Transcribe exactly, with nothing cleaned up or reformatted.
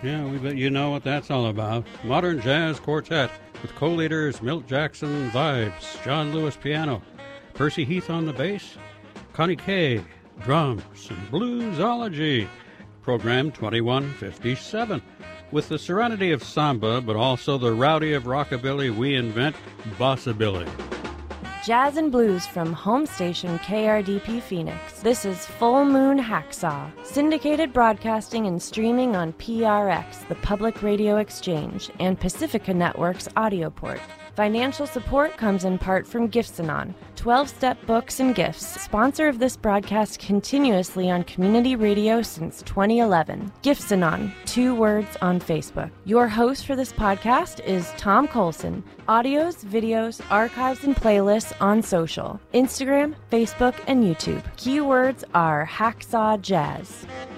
Yeah, we bet you know what that's all about. Modern Jazz Quartet with co-leaders Milt Jackson, vibes, John Lewis piano, Percy Heath on the bass, Connie Kay, drums, and bluesology. Program twenty-one fifty-seven. With the serenity of samba, but also the rowdy of rockabilly, we invent bossabilly. Jazz and blues from home station K R D P Phoenix. This is Full Moon Hacksaw, syndicated broadcasting and streaming on P R X, the Public Radio Exchange, and Pacifica Network's audio port. Financial support comes in part from Gifts-Anon, twelve-step books and gifts, sponsor of this broadcast continuously on community radio since twenty eleven. Gifts-Anon, two words on Facebook. Your host for this podcast is Tom Colson. Audios, videos, archives, and playlists on social, Instagram, Facebook, and YouTube. Keywords are Hacksaw Jazz.